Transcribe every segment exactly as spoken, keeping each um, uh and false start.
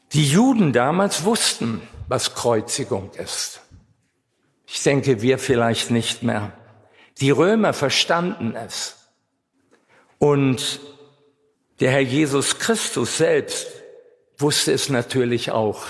Die Juden damals wussten, was Kreuzigung ist. Ich denke, wir vielleicht nicht mehr. Die Römer verstanden es. Und der Herr Jesus Christus selbst wusste es natürlich auch.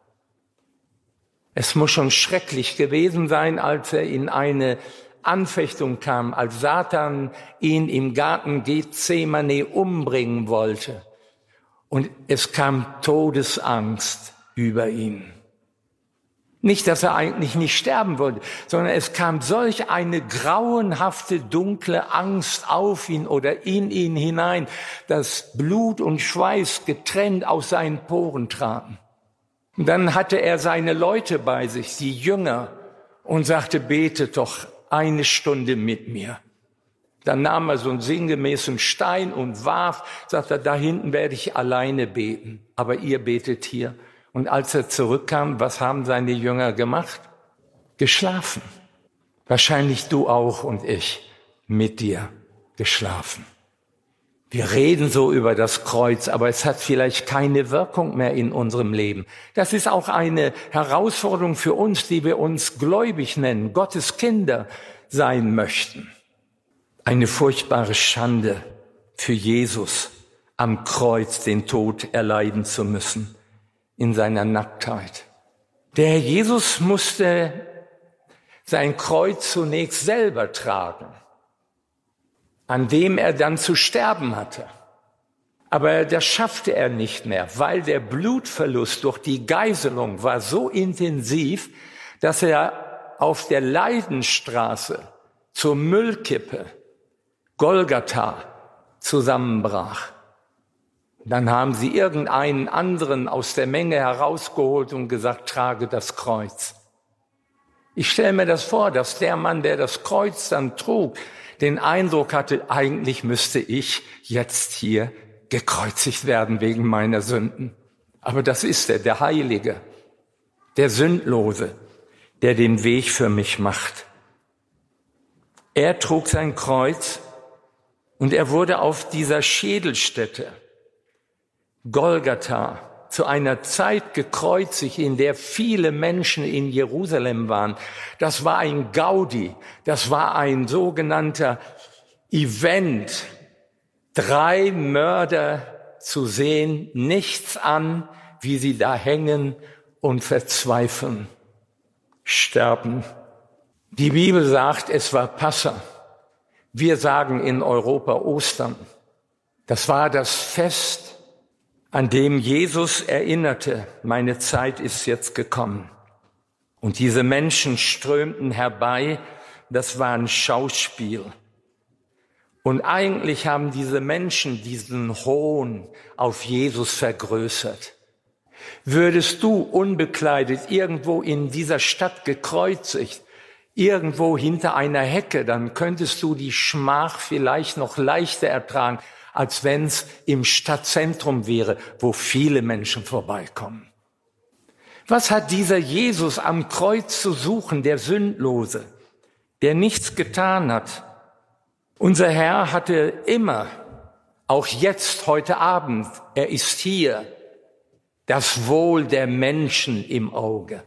Es muss schon schrecklich gewesen sein, als er in eine Anfechtung kam, als Satan ihn im Garten Gethsemane umbringen wollte. Und es kam Todesangst über ihn. Nicht, dass er eigentlich nicht sterben wollte, sondern es kam solch eine grauenhafte, dunkle Angst auf ihn oder in ihn hinein, dass Blut und Schweiß getrennt aus seinen Poren traten. Und dann hatte er seine Leute bei sich, die Jünger, und sagte, betet doch eine Stunde mit mir. Dann nahm er so einen sinngemäßen Stein und warf, sagte, da hinten werde ich alleine beten, aber ihr betet hier. Und als er zurückkam, was haben seine Jünger gemacht? Geschlafen. Wahrscheinlich du auch und ich mit dir geschlafen. Wir reden so über das Kreuz, aber es hat vielleicht keine Wirkung mehr in unserem Leben. Das ist auch eine Herausforderung für uns, die wir uns gläubig nennen, Gottes Kinder sein möchten. Eine furchtbare Schande für Jesus, am Kreuz den Tod erleiden zu müssen, in seiner Nacktheit. Der Herr Jesus musste sein Kreuz zunächst selber tragen, an dem er dann zu sterben hatte. Aber das schaffte er nicht mehr, weil der Blutverlust durch die Geißelung war so intensiv, dass er auf der Leidenstraße zur Müllkippe Golgatha zusammenbrach. Dann haben sie irgendeinen anderen aus der Menge herausgeholt und gesagt, trage das Kreuz. Ich stelle mir das vor, dass der Mann, der das Kreuz dann trug, den Eindruck hatte, eigentlich müsste ich jetzt hier gekreuzigt werden wegen meiner Sünden. Aber das ist er, der Heilige, der Sündlose, der den Weg für mich macht. Er trug sein Kreuz und er wurde auf dieser Schädelstätte Golgatha zu einer Zeit gekreuzigt, in der viele Menschen in Jerusalem waren. Das war ein Gaudi, das war ein sogenannter Event. Drei Mörder zu sehen, nichts an, wie sie da hängen und verzweifeln, sterben. Die Bibel sagt, es war Passa. Wir sagen in Europa Ostern. Das war das Fest, an dem Jesus erinnerte, meine Zeit ist jetzt gekommen. Und diese Menschen strömten herbei, das war ein Schauspiel. Und eigentlich haben diese Menschen diesen Hohn auf Jesus vergrößert. Würdest du unbekleidet irgendwo in dieser Stadt gekreuzigt, irgendwo hinter einer Hecke, dann könntest du die Schmach vielleicht noch leichter ertragen, als wenn es im Stadtzentrum wäre, wo viele Menschen vorbeikommen. Was hat dieser Jesus am Kreuz zu suchen, der Sündlose, der nichts getan hat? Unser Herr hatte immer, auch jetzt, heute Abend, er ist hier, das Wohl der Menschen im Auge.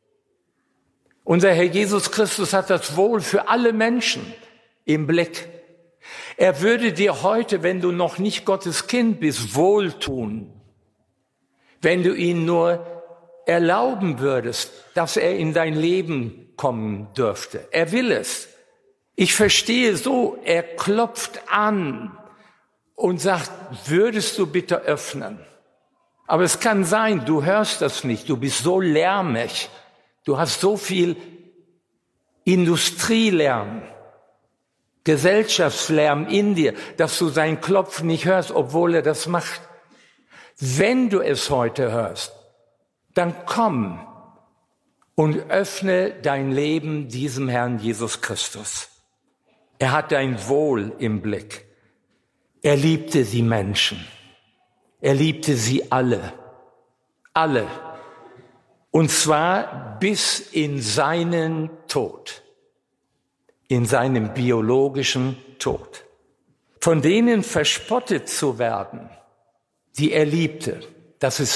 Unser Herr Jesus Christus hat das Wohl für alle Menschen im Blick. Er würde dir heute, wenn du noch nicht Gottes Kind bist, wohltun, wenn du ihn nur erlauben würdest, dass er in dein Leben kommen dürfte. Er will es. Ich verstehe so, er klopft an und sagt, würdest du bitte öffnen? Aber es kann sein, du hörst das nicht, du bist so lärmig, du hast so viel Industrielärm, Gesellschaftslärm in dir, dass du sein Klopfen nicht hörst, obwohl er das macht. Wenn du es heute hörst, dann komm und öffne dein Leben diesem Herrn Jesus Christus. Er hat dein Wohl im Blick. Er liebte die Menschen. Er liebte sie alle. Alle. Und zwar bis in seinen Tod. In seinem biologischen Tod. Von denen verspottet zu werden, die er liebte, das ist